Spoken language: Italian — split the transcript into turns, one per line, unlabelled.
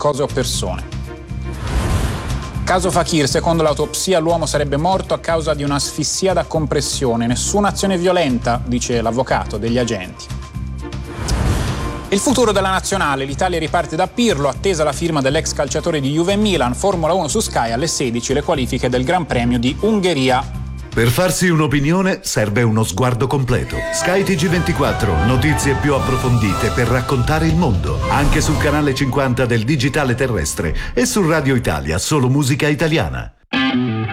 cose o persone. Caso Fakir, secondo l'autopsia l'uomo sarebbe morto a causa di un'asfissia da compressione. Nessuna azione violenta, dice l'avvocato degli agenti. Il futuro della nazionale, l'Italia riparte da Pirlo, attesa la firma dell'ex calciatore di Juve e Milan, Formula 1 su Sky alle 16, le qualifiche del Gran Premio di Ungheria.
Per farsi un'opinione serve uno sguardo completo. Sky TG24, notizie più approfondite per raccontare il mondo. Anche sul canale 50 del digitale terrestre e su Radio Italia, solo musica italiana.